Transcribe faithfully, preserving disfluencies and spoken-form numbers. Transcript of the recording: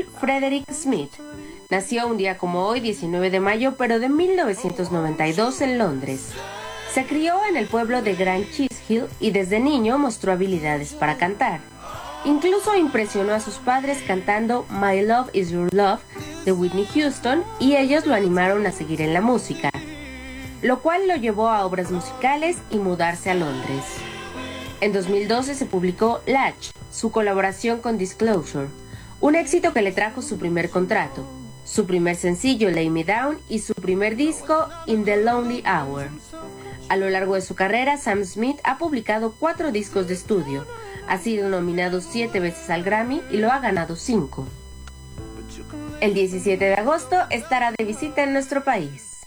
Will Frederick Smith nació un día como hoy, diecinueve de mayo, pero de mil novecientos noventa y dos en Londres. Se crió en el pueblo de Grand Chishill y desde niño mostró habilidades para cantar. Incluso impresionó a sus padres cantando My Love Is Your Love de Whitney Houston y ellos lo animaron a seguir en la música, lo cual lo llevó a obras musicales y mudarse a Londres. En dos mil doce se publicó Latch, su colaboración con Disclosure, un éxito que le trajo su primer contrato, su primer sencillo Lay Me Down y su primer disco In the Lonely Hour. A lo largo de su carrera, Sam Smith ha publicado cuatro discos de estudio, ha sido nominado siete veces al Grammy y lo ha ganado cinco. El diecisiete de agosto estará de visita en nuestro país.